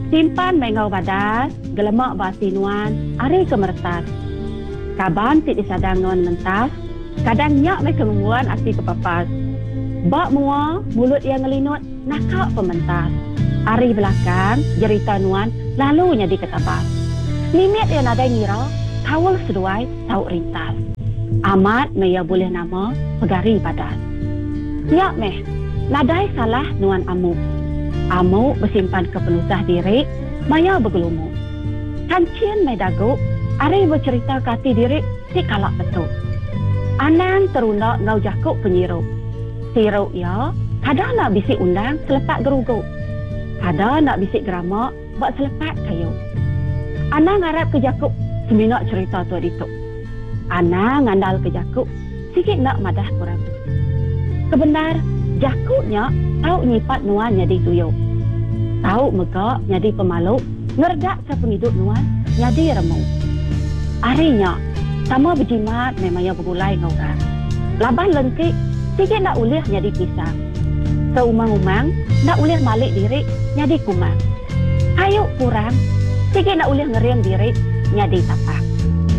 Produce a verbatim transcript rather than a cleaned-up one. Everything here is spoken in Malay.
Simpan mengau badas, gelemak basinuan, ari kemertas. Kaban tit disadang nuan mentas, kadang nyak me kemuan asi kepapas. Bak mua, mulut yang ngelinut, nakak pementas. Ari belakang, jerita nuan, lalu nyadi ketabas. Limit yang ada ngira, tawul seduai, tau rintas. Amat me ya boleh nama, pegari badas. Nyak meh, ladai salah nuan amuk. Amuk bersimpan kepenusah diri, maya bergelumuk. Kancien me daguk, ari bercerita kati diri, si kalak betul. Anang terundak ngau jakuk penyiruk. Siruk ya, kadang nak bisik undang selepak geruguk. Kadang nak bisik geramak, buat selepak kayu. Anang harap ke jakuk, seminak cerita tu dituk. Anang ngandal ke jakuk, sikit nak madah kurang. Kebenar, jakuknya tahu nyipat nuan jadi tuyuk. Tahu megak jadi pemaluk, ngerdak sepenghidup nuan jadi remuk. Arinya, sama berjimat memangnya bergulai ngorang. Laban lengkik, sikit nak ulih jadi pisang. Seumang-umang, nak ulih malik diri jadi kumang. Ayuk kurang, sikit nak ulih ngeriam diri jadi tapak.